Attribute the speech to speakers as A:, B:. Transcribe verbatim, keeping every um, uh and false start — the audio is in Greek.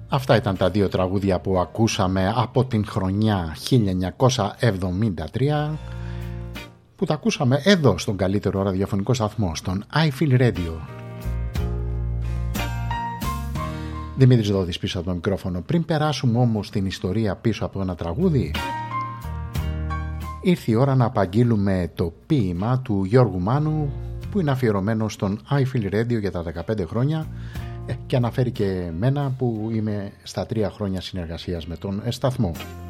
A: Αυτά ήταν τα δύο τραγούδια που ακούσαμε από την χρονιά χίλια εννιακόσια εβδομήντα τρία, που τα ακούσαμε εδώ στον καλύτερο ραδιοφωνικό σταθμό, στον I Feel Radio. Δημήτρης Δόδης πίσω από το μικρόφωνο. Πριν περάσουμε όμως την ιστορία πίσω από ένα τραγούδι, ήρθε η ώρα να απαγγείλουμε το ποίημα του Γιώργου Μάνου, που είναι αφιερωμένο στον I Feel Radio για τα δεκαπέντε χρόνια και αναφέρει και εμένα που είμαι στα τρία χρόνια συνεργασίας με τον σταθμό.